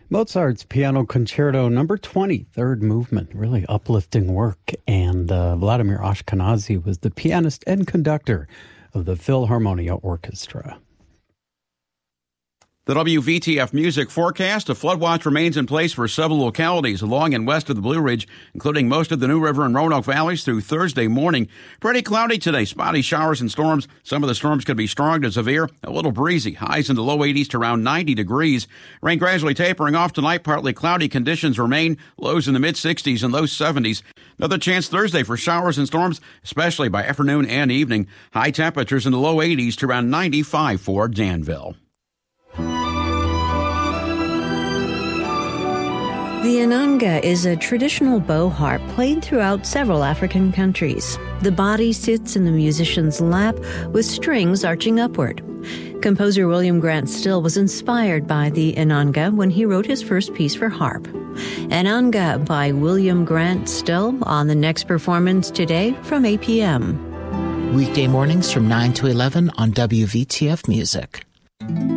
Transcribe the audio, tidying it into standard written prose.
Mozart's Piano Concerto Number 20, third movement, really uplifting work. And Vladimir Ashkenazy was the pianist and conductor of the Philharmonia Orchestra. The WVTF music forecast: a flood watch remains in place for several localities along and west of the Blue Ridge, including most of the New River and Roanoke valleys through Thursday morning. Pretty cloudy today, spotty showers and storms. Some of the storms could be strong to severe, a little breezy, highs in the low 80s to around 90 degrees. Rain gradually tapering off tonight, partly cloudy conditions remain, lows in the mid-60s and low 70s. Another chance Thursday for showers and storms, especially by afternoon and evening. High temperatures in the low 80s to around 95 for Danville. The inanga is a traditional bow harp played throughout several African countries. The body sits in the musician's lap with strings arching upward. Composer William Grant Still was inspired by the inanga when he wrote his first piece for harp. Inanga by William Grant Still on the next performance today from 8 p.m. Weekday mornings from 9 to 11 on WVTF Music.